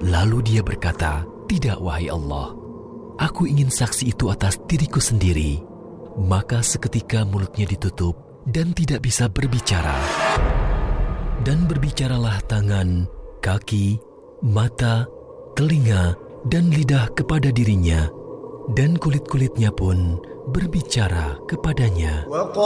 Lalu dia berkata, "Tidak, wahai Allah. Aku ingin saksi itu atas diriku sendiri." Maka seketika mulutnya ditutup dan tidak bisa berbicara. Dan berbicaralah tangan, kaki, mata, telinga, dan lidah kepada dirinya. Dan kulit-kulitnya pun berbicara kepadanya.